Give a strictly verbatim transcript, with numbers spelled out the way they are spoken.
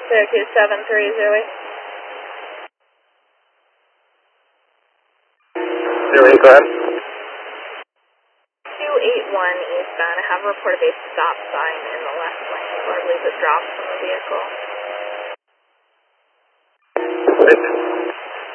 Syracuse seven three zero eight. Zero eight, go ahead. two eight one eastbound. I have a report of a stop sign in the left lane, or I believe it dropped from the vehicle. Right.